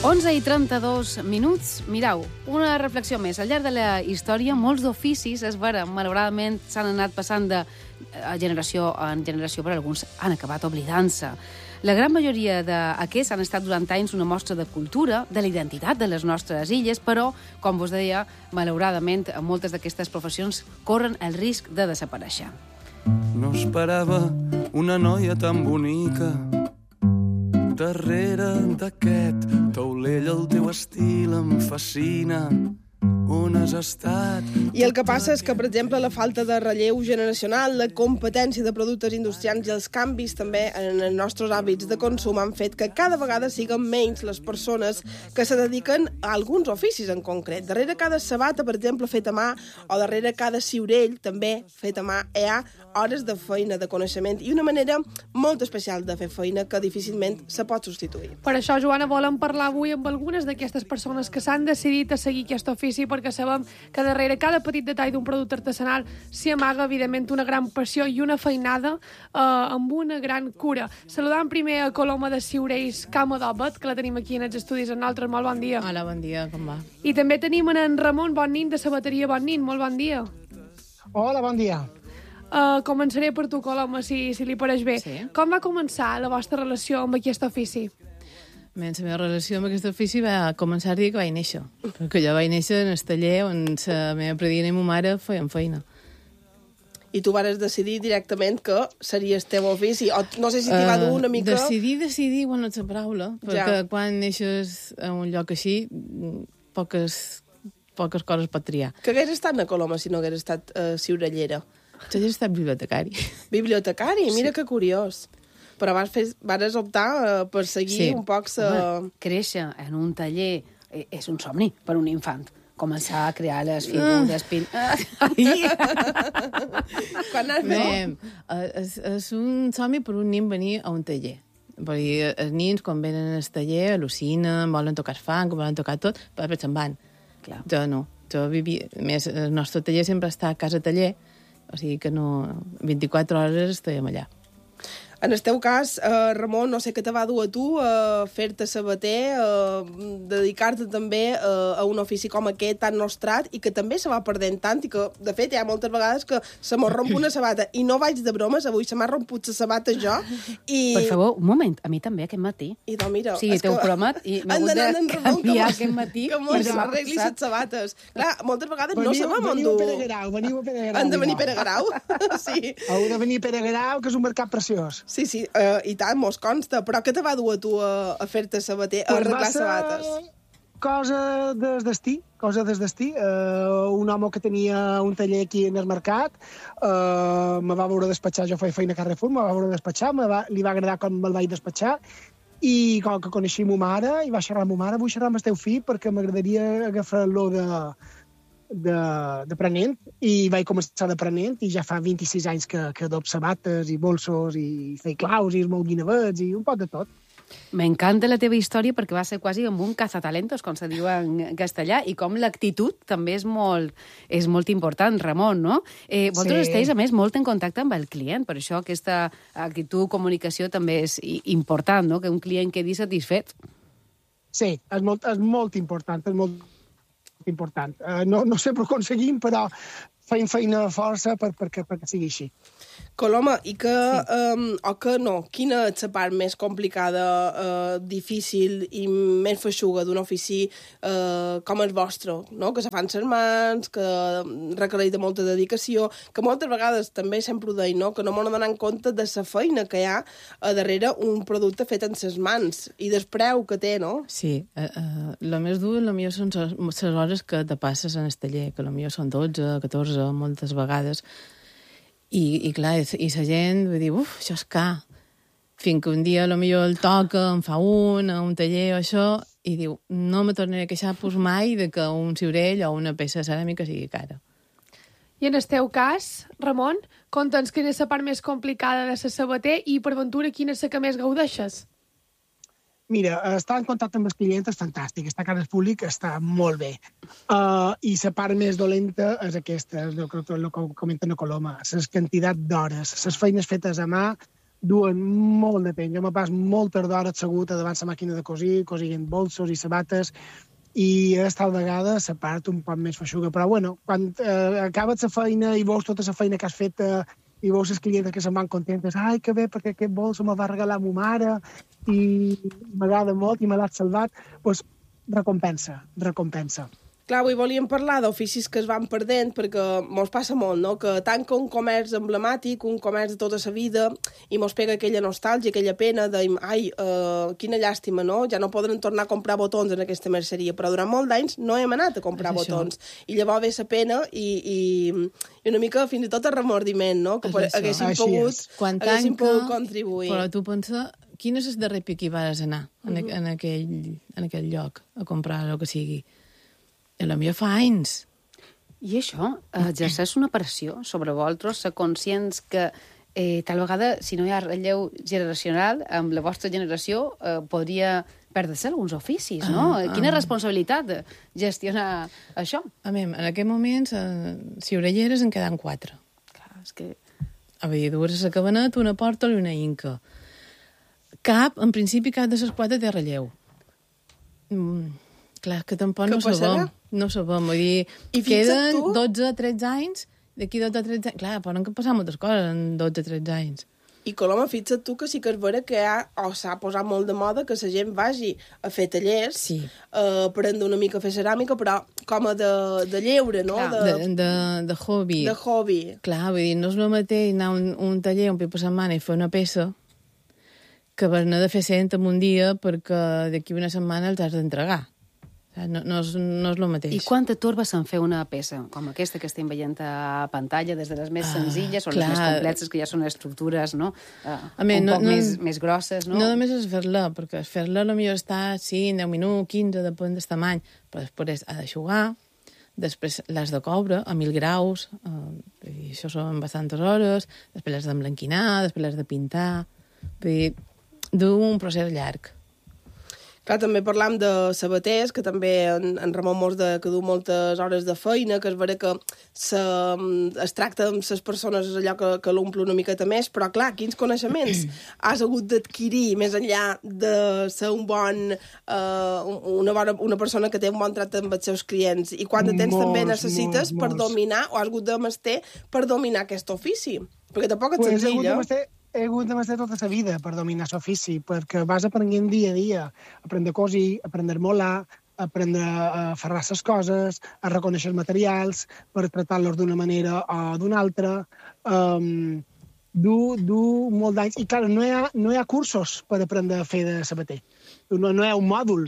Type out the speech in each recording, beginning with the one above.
11:32. Mireu, una reflexió més. Al llarg de la història, molts d'oficis, és vera, malauradament, s'han anat passant de generació en generació, però alguns han acabat oblidant-se. La gran majoria d'aquests han estat durant anys una mostra de cultura, de la identitat de les nostres illes, però, com vos deia, malauradament, moltes d'aquestes professions corren el risc de desaparèixer. No esperava una noia tan bonica. Darrere d'aquest taulell el teu estil em fascina. On has estat? I el que passa és que, per exemple, la falta de relleu generacional, la competència de productes industrials i els canvis també en els nostres hàbits de consum han fet que cada vegada siguin menys les persones que se dediquen a alguns oficis en concret. Darrere cada sabata, per exemple, feta a mà, o darrere cada ciurell, també fet a mà, hi ha hores de feina, de coneixement, i una manera molt especial de fer feina que difícilment se pot substituir. Per això, Joana, volem parlar avui amb algunes d'aquestes persones que s'han decidit a seguir aquest ofici, perquè sabem que darrere cada petit detall d'un producte artesanal s'hi amaga, evidentment, una gran passió i una feinada amb una gran cura. Saludant primer a Coloma de Ciurells, Cama d'Òbet, que la tenim aquí en els estudis amb nosaltres. Molt bon dia. Hola, bon dia, com va? I també tenim en Ramon Bonnin, de Sabateria Bonnin. Molt bon dia. Hola, bon dia. Començaré per tu, Coloma, si li pareix bé. Sí. Com va començar la vostra relació amb aquest ofici? La meva relació amb aquest ofici va començar a dir que vaig néixer, perquè jo vaig néixer en el taller on la meva predina i ma mare feien feina. I tu vas decidir directament que seria el teu ofici, o no sé si t'hi va dur una mica... Decidir, bueno, és la paraula, perquè quan neixes a un lloc així, poques coses pot triar. Que hagués estat a Coloma si no hagués estat ciurellera? Jo he estat bibliotecari. Bibliotecari? Mira que curiós. Però vas optar per seguir un poc... Créixer en un taller és un somni per un infant. Començar a crear les figures... Quan has fet? És un somni per un nin venir a un taller. Vull dir, els nins, quan venen al taller, al·lucinen, volen tocar fang, volen tocar tot, però se'n van. Clar. Jo no. Jo vivia... A més, el nostre taller sempre està a casa taller, o sigui que no... 24 hores estàvem allà. En el teu cas, Ramon, no sé què te va dur a tu fer-te sabater, dedicar-te també a un ofici com aquest tan nostrat i que també se va perdent tant i que, de fet, hi ha moltes vegades que se m'ho romp una sabata i no vaig de bromes, avui se m'ha romput la sabata jo i... Per favor, un moment, a mi també aquest matí. I doncs mira... Sí, t'ho promet i m'he hagut de canviar aquest matí. Que molt s'arregli les sabates. Clar, moltes vegades no sabem on dur... Veniu a Pere Garau. Han de venir Pere Garau? Sí. Heu de venir a Pere Garau, que és un mercat preciós. Sí, i tant, mos consta. Però què te va dur a tu a fer-te sabater, a arreglar sabates? Cosa des destí. Un home que tenia un taller aquí en el mercat me va veure despatxar, jo feia feina a Carrefour, me va veure despatxar, li va agradar com me'l vaig despatxar, i com que coneixia ma mare, i va xerrar amb ma mare, vull xerrar amb el teu fill perquè m'agradaria agafar-lo d'aprenent, i vaig començar d'aprenent, i ja fa 26 anys que adop sabates i bolsos i feia claus i molt guinevets i un poc de tot. M'encanta la teva història perquè va ser quasi amb un cazatalentos, com se diu en castellà, i com l'actitud també és molt important, Ramon, no? Vosaltres esteu, a més, molt en contacte amb el client, per això aquesta actitud, comunicació també és important, no? Que un client quedi satisfet. Sí, és molt important, no sempre ho aconseguim, però feim feina força perquè sigui així. Coloma, i que, o que no, quina és la part més complicada, difícil i més feixuga d'un ofici com el vostre, no? Que se fan les mans, que requereix de molta dedicació, que moltes vegades també sempre ho deia, no? Que no m'ho donen compte de la feina que hi ha darrere un producte fet en les mans i del preu que té, no? Sí, el més dur, potser són les hores que te passes en el taller, que potser són 12, 14, moltes vegades. I clar, i la gent va dir, això és car. Fins que un dia potser el toca, en fa a un taller o això, i diu, no me tornaré a queixar mai de que un ciurell o una peça de ceràmica sigui cara. I en el teu cas, Ramon, conta'ns quina és la part més complicada de ser sabater i, per ventura, quina és la que més gaudeixes? Mira, estar en contacte amb els clients és fantàstic, estar a cara al públic està molt bé. I la part més dolenta és aquesta, és el que comenta la Coloma, la quantitat d'hores, les feines fetes a mà, duen molt de temps. Jo me pas moltes d'hores assegut davant la màquina de cosir, cosint bolsos i sabates, i tal vegada la part un poc més feixuga. Però, bueno, quan acabes la feina i veus tota la feina que has fet i veus les clientes que se'n van contentes, ai, que bé, perquè aquest bolso me va regalar ma mare i m'agrada molt i me l'has salvat, doncs recompensa. Clar, avui volíem parlar d'oficis que es van perdent, perquè mos passa molt, no?, que tanca un comerç emblemàtic, un comerç de tota la vida, i mos pega aquella nostàlgia, aquella pena de, ai, quina llàstima, no?, ja no podrem tornar a comprar botons en aquesta merceria, però durant molts d'anys no hem anat a comprar botons. I llavors ve la pena i una mica fins i tot el remordiment, no?, que haguéssim pogut contribuir. Però tu pensa, quin és el darrer pic que vas anar en aquell lloc a comprar el que sigui? A lo millor fa anys. I això exerceix una pressió sobre vosaltres, ser conscients que tal vegada, si no hi ha relleu generacional, amb la vostra generació podria perdre-se alguns oficis, no? Quina responsabilitat gestionar això? A mi, en aquest moment, si orelleres en queden 4. Clar, és que... A veure, dues a la cabanet, una porta i una inca. En principi, cap de les 4 té relleu. Clar, que tampoc no sabem. No sabem, vull dir, queden 12-13 anys, d'aquí 12-13 anys... Clar, poden passar moltes coses en 12-13 anys. I, Coloma, fixa't tu que sí que és vera que s'ha posat molt de moda que la gent vagi a fer tallers, aprendre una mica a fer ceràmica, però com a de lleure, no? De hobby. De hobby. Clar, vull dir, no és el mateix anar a un taller un cop per setmana i fer una peça que anar de fer 100 en un dia perquè d'aquí una setmana els has d'entregar. No és el mateix. I quanta turba se'n fer una peça, com aquesta que estem veient a pantalla, des de les més senzilles o les més completes, que ja són estructures, no? Més grosses, no? No només és fer-la, perquè fer-la potser està 5, 10 minuts, 15, depèn del tamany, però després ha d'eixugar, després l'has de coure a 1.000 graus, i això són bastantes hores, després l'has d'emblanquinar, després l'has de pintar, d'un procés llarg. Clar, també parlam de sabaters, que també en Ramon mos que du moltes hores de feina, que és vera que es tracta amb les persones allò que l'omple una miqueta més, però clar, quins coneixements has hagut d'adquirir més enllà de ser una persona que té un bon tracte amb els seus clients, i quant de temps també necessites per dominar, o has hagut de mestre per dominar aquest ofici, perquè tampoc és senzill, He hagut de mestre tota la vida per dominar l'ofici, perquè vas aprenent dia a dia. Aprendre a cosir, aprendre a molar, aprendre a ferrar les coses, a reconèixer els materials, per tractar-los d'una manera o d'una altra. Du molt d'anys. I, clar, no hi ha cursos per aprendre a fer de sabater. No hi ha un mòdul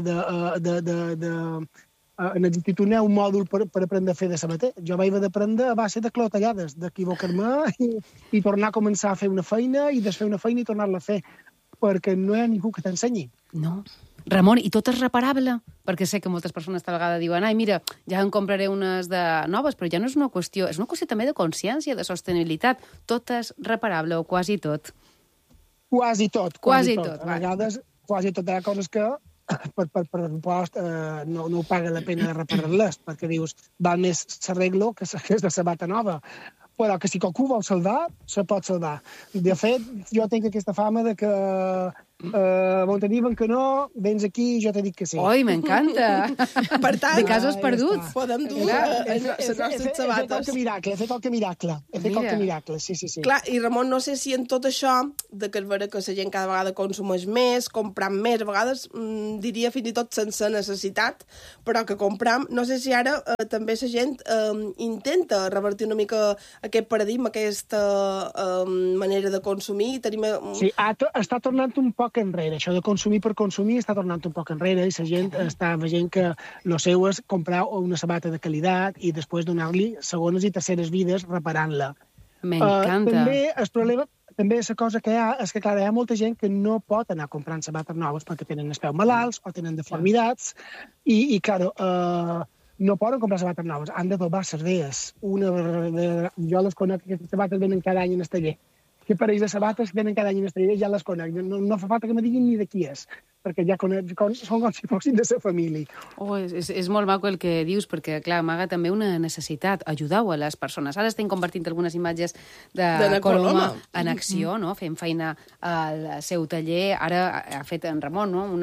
en l'institut no hi ha un mòdul per aprendre a fer de sabater. Jo vaig haver d'aprendre a base de clotellades, d'equivocar-me i tornar a començar a fer una feina i desfer una feina i tornar-la a fer, perquè no hi ha ningú que t'ensenyi. No. Ramon, i tot és reparable? Perquè sé que moltes persones tal vegada diuen ai, mira, ja en compraré unes de noves, però ja no és una qüestió, és una qüestió també de consciència, de sostenibilitat. Tot és reparable, o quasi tot. Quasi tot. A vegades, quasi tot. Hi ha coses que per pressupost no ho paga la pena de reparar-les, perquè dius, val més s'arreglo que és de sabata nova. Però que si qualcú vol salvar, se pot salvar. De fet, jo tinc aquesta fama de que on te diuen que no, vens aquí i jo te dic que sí. Oi, m'encanta! Per tant, de casos perduts. Podem dur les nostres sabates. He fet qualque miracle. Sí. Clar, i Ramon, no sé si en tot això, de que és vera que la gent cada vegada consumeix més, compram més, a vegades diria fins i tot sense necessitat, però que compram, no sé si ara també la gent intenta revertir una mica aquest paradigma, aquesta manera de consumir. Sí, està tornant un poc enrere. Això de consumir per consumir està tornant un poc enrere i la gent està veient que el seu és comprar una sabata de qualitat i després donar-li segones i terceres vides reparant-la. M'encanta. També el problema, també la cosa que hi ha és que, clar, hi ha molta gent que no pot anar comprant sabates noves perquè tenen els peus malalts o tenen deformitats i clar, no poden comprar sabates noves, han de trobar les veies. Jo les conec, aquestes sabates venen cada any en el taller. Que parells de sabates venen cada any en el taller, ja les conec. No fa falta que me diguin ni de qui és. perquè ja són com si fossin de la família. Oh, és molt maco el que dius, perquè, clar, amaga també una necessitat. Ajudeu a les persones. Ara estem compartint algunes imatges de Coloma en acció, no? Fent feina al seu taller. Ara ha fet en Ramon, no?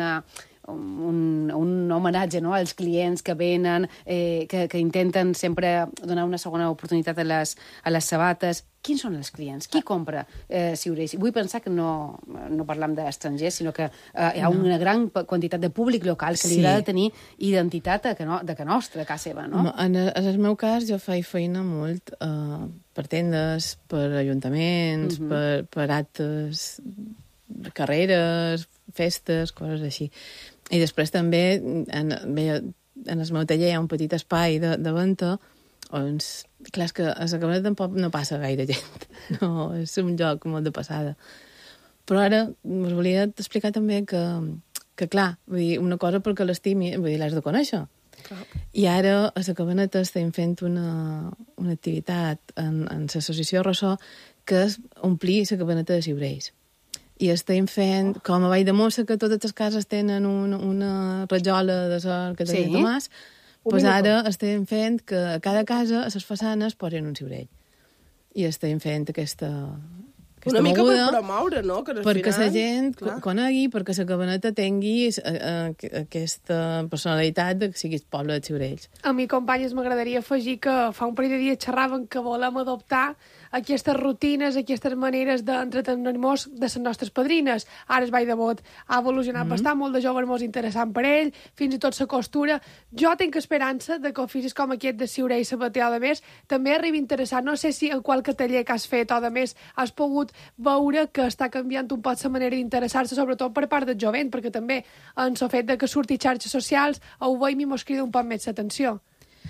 Un homenatge, no?, als clients que venen, que intenten sempre donar una segona oportunitat a les sabates. Quins són els clients? Qui compra ciurells? Vull pensar que no parlam d'estrangers, sinó que hi ha una gran quantitat de públic local que li agrada tenir identitat de que nostra, a casa seva, no? En el meu cas, jo faig feina molt per tendes, per ajuntaments, per actes, carreres, festes, coses així. I després també en el meu taller hi ha un petit espai de venda on, clar, és que a la Cabaneta tampoc no passa gaire gent. No, és un lloc molt de passada. Però ara us volia explicar també que clar, vull dir, una cosa perquè l'estimi, vull dir, l'has de conèixer. I ara a la Cabaneta estem fent una activitat en l'associació Ressò que és omplir la Cabaneta de ciurells. I estem fent, com a Vall de Mossa, que totes les cases tenen una rajola de sort que tenen Tomàs, doncs ara estem fent que a cada casa, a les façanes, posin un ciurell. I estem fent aquesta una mica per promoure, no? Que perquè la gent conegui, perquè la Cabaneta tingui aquesta personalitat de que sigui el poble de ciurells. A mi, companyes, m'agradaria afegir que fa un parell de dies xerraven que volem adoptar aquestes rutines, aquestes maneres d'entretenir-nos de les nostres padrines. Ara el Vall de Bot ha evolucionat bastant, molt de joves molt interessant per ell, fins i tot la costura. Jo tinc esperança de que oficis com aquest de ciurell i sabater o de més també arribi interessant. No sé si en qualque taller que has fet o de més has pogut veure que està canviant un poc la manera d'interessar-se, sobretot per part del jovent, perquè també en el fet de que surti xarxes socials ho veiem i mos crida un poc més l'atenció.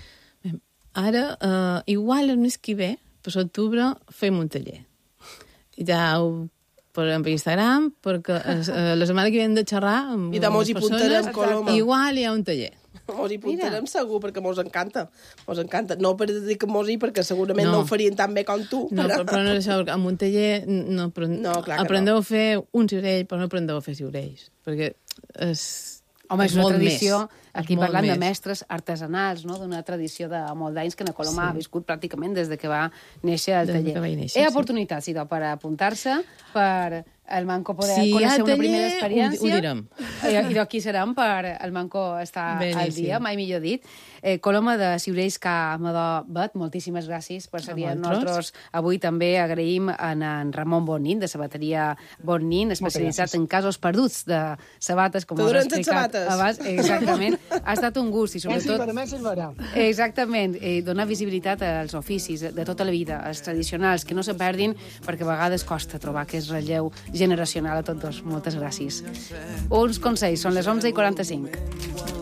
Ara, igual el mes que ve, per l'octubre, fem un taller. Ja ho posarem per Instagram, perquè la setmana que ve hem de xerrar amb les persones. Coloma. Igual hi ha un taller. Mos hi puntarem segur, perquè mos encanta. Mos encanta. No per dir que mos hi, perquè segurament no ho farien tan bé com tu. No, però no és això, amb un taller aprendeu a fer un ciurell, però no aprendeu a fer ciurells. Perquè home, és una tradició, aquí parlant de mestres artesanals, no? D'una tradició de molt d'anys que na Coloma ha viscut pràcticament des de que va néixer el taller. Hi ha oportunitats, idò, per apuntar-se, per el Manco poder conèixer una primera experiència. Ho direm. Idò, aquí serem per el Manco estar al dia, mai millor dit. Coloma de Ciurells Ca Amador Bet, moltíssimes gràcies per ser amb nosaltres. Avui també agraïm a en Ramon Bonin, de Sabateria Bonin, especialitzat en casos perduts de sabates, com us he explicat abans. Exactament. Ha estat un gust i sobretot... Exactament. Donar visibilitat als oficis de tota la vida, als tradicionals, que no se perdin, perquè a vegades costa trobar aquest relleu generacional a tots dos. Moltes gràcies. Uns consells, són les 11:45.